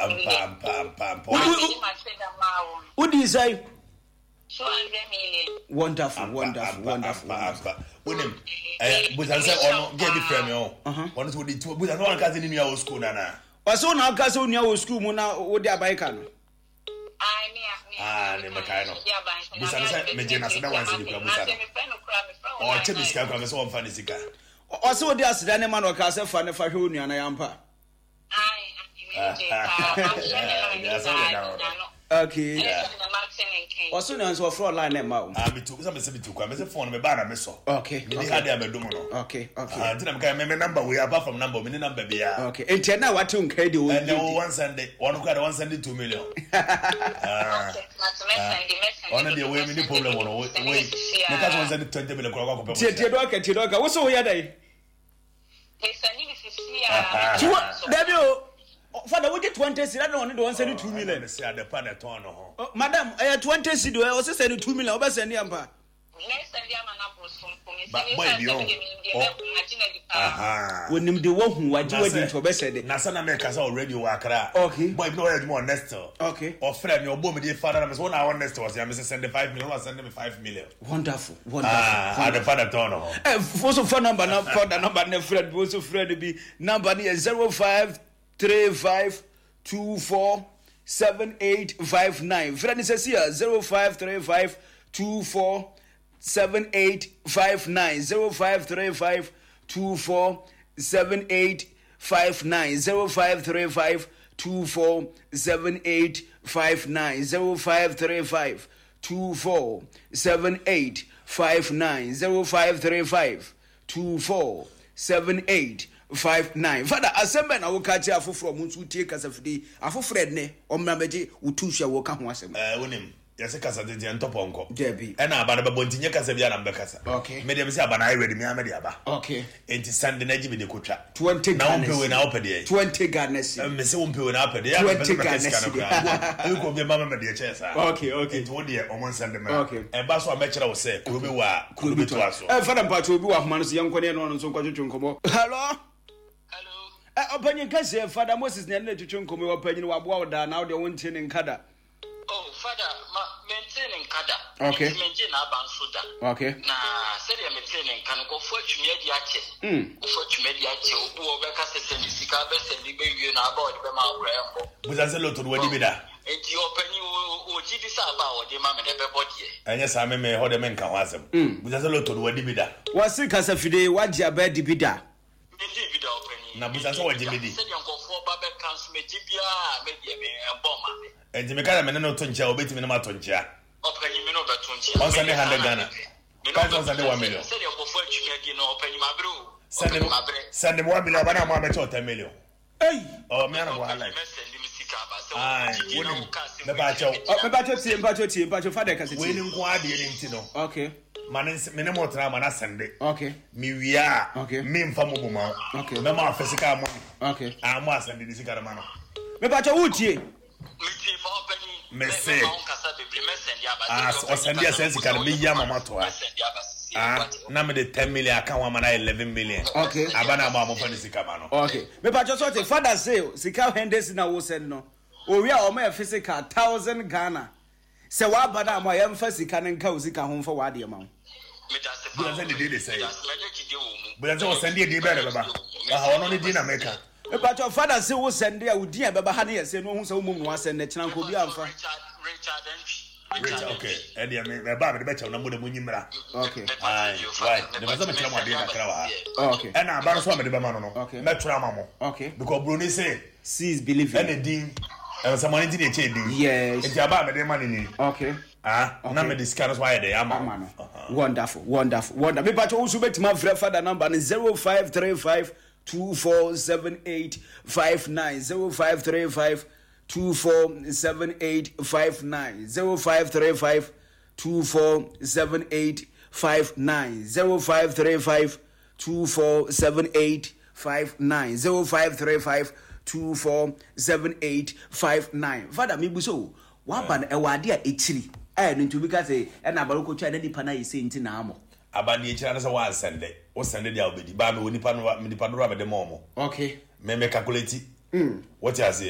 What do you say? 200 million. Wonderful. When him, but I said, "Oh, get me from you." One is with the two, but I don't cousin in your school, Nana. Or so now, cousin, your school, Mona, would their bike on? Nemakano. But I said, Major, I once in the club. Or Timmy's camp, I saw funny cigar. Or so there's the animal or castle for the Fahuni and I am pa. Okay. Also, no, so for line them out. I took some to come as a phone, a banner, Miss. Okay. Okay. I didn't remember number. We are apart from number, mini number. Okay. And tell now what to carry you. And one Sunday, one got 172 million. One of the way, many problem. Wait, because 120 million. Tidoka, what's so here? Debut. Father, we get 20 seed. I don't want to 172 million. Madam, I had 20 seed. I also said 2 million. Over send Yampa. When him the one who was doing to best said, Nasana makers already work. Okay, but no more Nestor. Okay, or friend, your boom, dear father, was 1 hour Nestor was here. Mrs. Send 5 million, or send me 5 million. Wonderful. The father tono. Also, phone number, not for the number, no friend, also friend to be number near 0535247859. Friend is here 0535247859. 0535247859. 0535247859. 0535247859. Father, assemble na wokati afo from untu tie kasa fidi afo Fred ne omnabeje utusha woka ho asem. Wonim yase kasa de ntoponko. Debi. Na aba na babontinye kasa bia na mbekasa. Okay. Me dem se aba na ready me amede aba. Okay. Enti sande na jibi de kotwa. 20 na umpewe na opede. 20 Ghana. Me se umpewe na opede. 20 Ghana. Ko bi mama me de chesa. Okay. Enti wo de omon sande me. Okay. E ba so amekira wo se ko bi wa ko bi to aso. Father mpacho obi wa homa no so yankone no nso kwatwetwe nkomo. Hello. Opanyin kase Father Moses na twetwe nkomo opanyin wa boa oda na wo de wontie ne nkada. Oh, Father, maintaining Kada. Okay. Maintain Abansuda. Okay. Na said you're maintaining can go for Chumediache. For Chumediache, who overcast and Sikabe and Libby about the Mount. But that's a lot of what you did. And you open you GDS about the mamma and everybody. And yes, I may hold a man can was him. But that's a lot of what you did. What's it as a fide? What's your bed bida? Now, but that's what you did. Said you go for Babel Council, maybe a bomber. And Jimmy Cameron no toncha obey me no matoncha. Open you know that 20. On Sunday 100 Ghana. Can't Sunday 1 million. Said you go for you know open my brew. Send him 1 million, but I'm about 10 million. Hey! Oh, man, I'm like. Okay. Minimum drama Sunday. Okay. Me we are. Okay. Me famuma. Okay. Mama physical money. Okay. I'm sending this caramano. Me bacho utie. Me say. Send your sense can be yama to us. Now me the 10 million account woman 11 million. Okay. Abana mama for the camano. Okay. Me bacho so father say sika hendes na wo send no. O we are o me physical 1,000 Ghana. Se wa bana mo yam fa sika nka o sika ho fa wa de ma. But I say. But I send you the better, Baba. I want only dinner maker. But your father say we send there with dear Baba Honey, say no, so mum send the channel could be alpha. Richard, okay. And the Baba, the better number the Munimra. Okay. Right. The Mazama Trama dinner. Okay. And I borrow some of the Bamano. Okay. Metramamo. Okay. Because Bruni say, sees believing. And the dean, and someone did a change. Yes. It's about the money. Okay. Now me discuss why they are. Wonderful. Me but also bet my father number is 0535 247859 0535 247859 0535 247859 0535 247859 0535 247859. Father me buso wa ban e wade a echiri no ntu bi ka say e na baroko twa na nipa na yese nti na amo abani echira na say wa sende o sende dia obedi ba me nipa no me nipa no ra me de mo. Okay. Me calculate what you say.